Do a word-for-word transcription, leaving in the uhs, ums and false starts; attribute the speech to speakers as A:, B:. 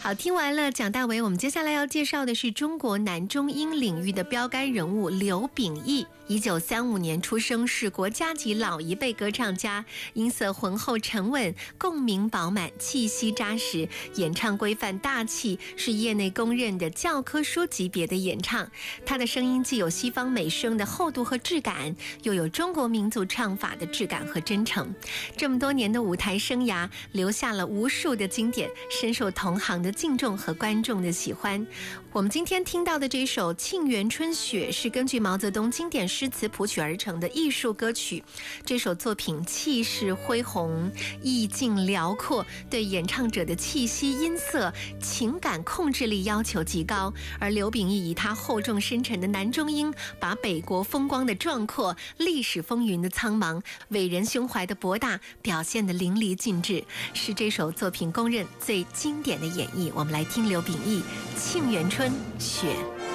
A: 好，听完了蒋大为，我们接下来要介绍的是中国男中音领域的标杆人物刘秉义。一九三五年出生，是国家级老一辈歌唱家，音色浑厚沉稳，共鸣饱满，气息扎实，演唱规范大气，是业内公认的教科书级别的演唱。他的声音既有西方美声的厚度和质感，又有中国民族唱法的质感和真诚。这么多年的舞台生涯，留下了无数的经典，深受同行的敬重和观众的喜欢。我们今天听到的这首《沁园春雪》是根据毛泽东经典诗词谱曲而成的艺术歌曲。这首作品气势恢宏，意境辽阔，对演唱者的气息、音色、情感控制力要求极高。而刘秉义以他厚重深沉的男中音，把北国风光的壮阔、历史风云的苍茫、伟人胸怀的博大表现得淋漓尽致，是这首作品公认最经典的演绎。我们来听刘秉义《沁园春雪》。